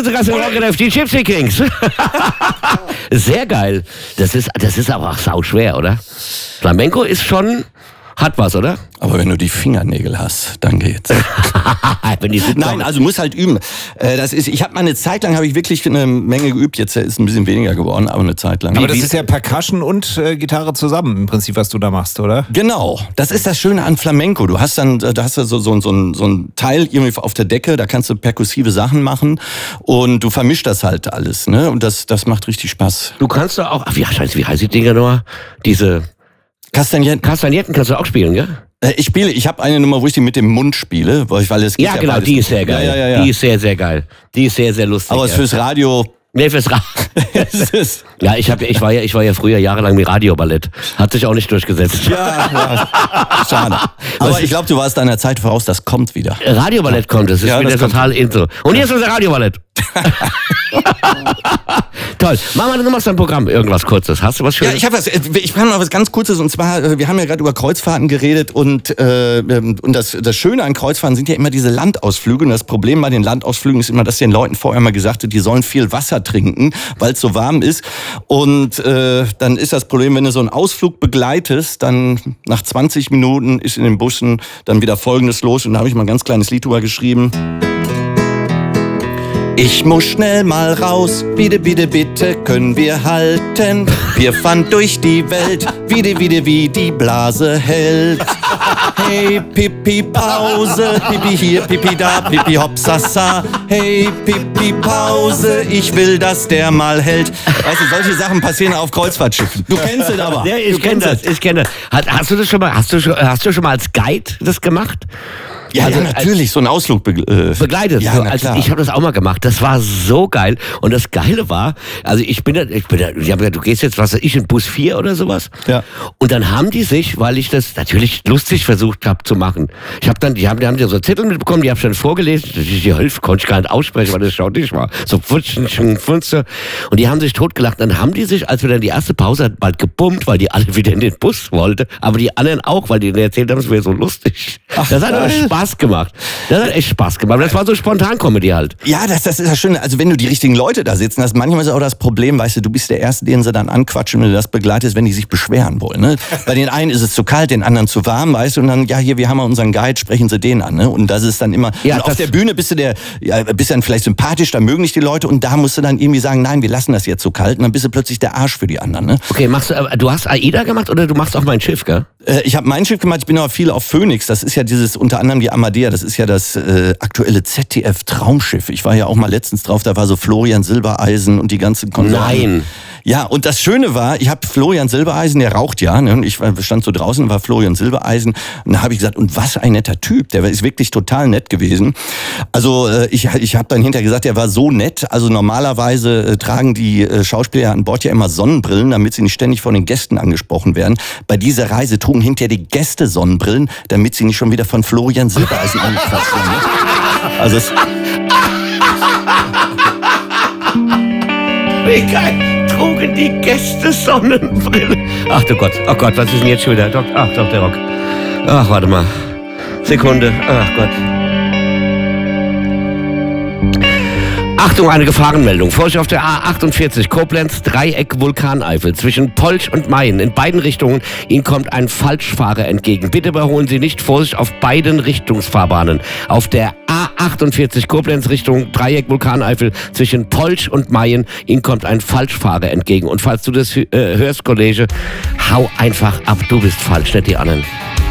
Heute zu Gast im Rock die Gypsy Kings. Sehr geil. Das ist aber auch sauschwer, oder? Flamenco ist schon... Hat was, oder? Aber wenn du die Fingernägel hast, dann geht's. Nein, also muss halt üben. Ich habe mal eine Zeit lang, habe ich wirklich eine Menge geübt. Jetzt ist ein bisschen weniger geworden, aber eine Zeit lang. Aber das ist ja Percussion und Gitarre zusammen im Prinzip, was du da machst, oder? Genau, das ist das Schöne an Flamenco. Du hast dann, so ein Teil irgendwie auf der Decke, da kannst du perkussive Sachen machen und du vermischst das halt alles, ne? Und das macht richtig Spaß. Du kannst doch auch, wie heißt die Dinger nochmal? Diese... Kastagnetten kannst du auch spielen, gell? Ich habe eine Nummer, wo ich die mit dem Mund spiele, weil es geht ja genau, die ist sehr geil. Ja. Die ist sehr, sehr geil. Die ist sehr, sehr lustig. Aber fürs Radio... Nee, fürs Radio. Ja, ich war ja früher jahrelang mit Radioballett. Hat sich auch nicht durchgesetzt. Ja, schade. Aber ich glaube, du warst deiner Zeit voraus, das kommt wieder. Radioballett kommt, das ist wieder total into. Und hier ist unser Radioballett. Toll. Mach mal, du machst ein Programm, irgendwas Kurzes. Hast du was Schönes? Ja, ich kann mal was ganz Kurzes, und zwar, wir haben ja gerade über Kreuzfahrten geredet und das Schöne an Kreuzfahrten sind ja immer diese Landausflüge, und das Problem bei den Landausflügen ist immer, dass den Leuten vorher mal gesagt wird, die sollen viel Wasser trinken, weil es so warm ist, und dann ist das Problem, wenn du so einen Ausflug begleitest, dann nach 20 Minuten ist in den Bussen dann wieder Folgendes los, und da habe ich mal ein ganz kleines Lied drüber geschrieben. Ich muss schnell mal raus, bitte, bitte, bitte, können wir halten. Wir fahren durch die Welt, wie die Blase hält. Hey, Pipi, Pause, Pipi hier, Pipi da, Pipi hopp, sasa. Hey, Pipi, Pause, ich will, dass der mal hält. Weißt du, solche Sachen passieren auf Kreuzfahrtschiffen. Du kennst es aber. Ja, ich kenne das. Hast du das schon mal, hast du schon mal als Guide das gemacht? Ja, also, natürlich, so ein Ausflug begleitet. Ja, ich habe das auch mal gemacht. Das war so geil. Und das Geile war, also ich bin da, du gehst jetzt, was weiß ich, in Bus 4 oder sowas. Ja. Und dann haben die sich, weil ich das natürlich lustig versucht habe zu machen. Die haben ja so Zettel mitbekommen, die habe ich dann vorgelesen. Die Hälfte konnte ich gar nicht aussprechen, weil das schaut nicht mal. So Funze. Und die haben sich totgelacht. Dann haben die sich, als wir dann die erste Pause hatten, bald gebummt, weil die alle wieder in den Bus wollten. Aber die anderen auch, weil die denen erzählt haben, es wäre so lustig. Das hat Spaß gemacht. Das hat echt Spaß gemacht. Das war so Spontan-Comedy halt. Ja, das ist ja schön. Also wenn du die richtigen Leute da sitzen hast, manchmal ist auch das Problem, weißt du bist der Erste, den sie dann anquatschen, wenn du das begleitest, wenn die sich beschweren wollen. Ne? Bei den einen ist es zu kalt, den anderen zu warm, weißt du, und dann, ja, hier, wir haben ja unseren Guide, sprechen sie den an. Ne? Und das ist dann immer, und auf der Bühne bist du dann vielleicht sympathisch, da mögen dich die Leute, und da musst du dann irgendwie sagen, nein, wir lassen das jetzt so kalt, und dann bist du plötzlich der Arsch für die anderen. Ne? Okay, du hast AIDA gemacht, oder du machst auch mein Schiff, gell? Ich habe mein Schiff gemacht, ich bin aber viel auf Phoenix, das ist ja dieses, unter anderem die Amadea, das ist ja das aktuelle ZDF-Traumschiff. Ich war ja auch mal letztens drauf, da war so Florian Silbereisen und die ganzen Konsorten. Nein. Ja, und das Schöne war, ich habe Florian Silbereisen, der raucht ja, ne, und ich stand so draußen, war Florian Silbereisen, und da habe ich gesagt, und was ein netter Typ, der ist wirklich total nett gewesen. Also ich habe dann hinterher gesagt, der war so nett, also normalerweise tragen die Schauspieler an Bord ja immer Sonnenbrillen, damit sie nicht ständig von den Gästen angesprochen werden. Bei dieser Reise trugen hinterher die Gäste Sonnenbrillen, damit sie nicht schon wieder von Florian Silbereisen angequatscht werden. Ne? Also wie geil! Trugen die Gäste Sonnenbrille. Ach du Gott, oh Gott, was ist denn jetzt schon wieder? Ach, Dr. Rock. Ach, warte mal. Sekunde, ach Gott. Achtung, eine Gefahrenmeldung. Vorsicht auf der A48, Koblenz, Dreieck, Vulkaneifel, zwischen Polch und Mayen. In beiden Richtungen, Ihnen kommt ein Falschfahrer entgegen. Bitte überholen Sie nicht. Vorsicht auf beiden Richtungsfahrbahnen. Auf der A48, Koblenz, Richtung Dreieck, Vulkaneifel, zwischen Polch und Mayen. Ihnen kommt ein Falschfahrer entgegen. Und falls du das hörst, Kollege, hau einfach ab. Du bist falsch, nicht die anderen.